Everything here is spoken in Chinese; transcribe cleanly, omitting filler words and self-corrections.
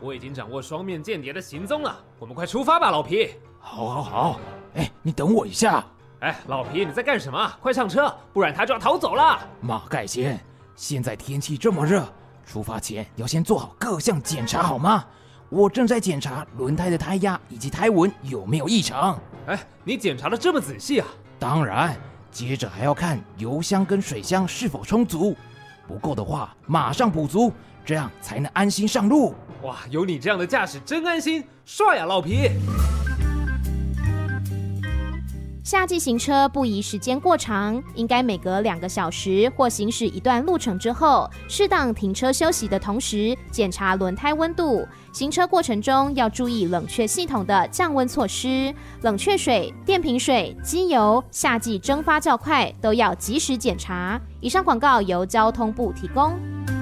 我已经掌握双面间谍的行踪了，我们快出发吧，老皮。 好，你等我一下。 老皮，你在干什么？快上车，不然他就要逃走了。 马盖先，现在天气这么热，出发前要先做好各项检查好吗？我正在检查轮胎的胎压以及胎纹有没有异常。 你检查得这么仔细啊？ 当然，接着还要看油箱跟水箱是否充足，不够的话马上补足，这样才能安心上路。 哇，有你这样的驾驶真安心，帅呀，老皮！ 夏季行车不宜时间过长，应该每隔2个小时或行驶一段路程之后，适当停车休息的同时，检查轮胎温度。行车过程中要注意冷却系统的降温措施，冷却水、电瓶水、机油，夏季蒸发较快，都要及时检查。以上广告由交通部提供。